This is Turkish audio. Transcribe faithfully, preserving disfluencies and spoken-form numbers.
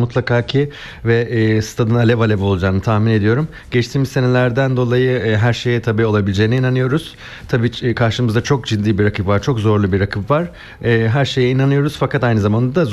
mutlaka ki ve e, stadın alev alev olacağını tahmin ediyorum. Geçtiğimiz senelerden dolayı e, her şeye tabii olabileceğine inanıyoruz. Tabii e, karşımızda çok ciddi bir rakip var, çok zorlu bir rakip var. E, her şeye inanıyoruz fakat aynı zamanda da zor